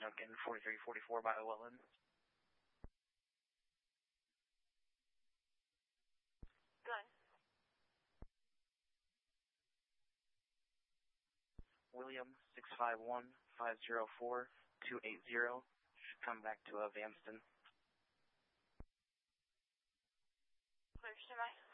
Duncan, 4344 by Welland. Good. William, 651-504-280. Should come back to Vanston. Clear, semi.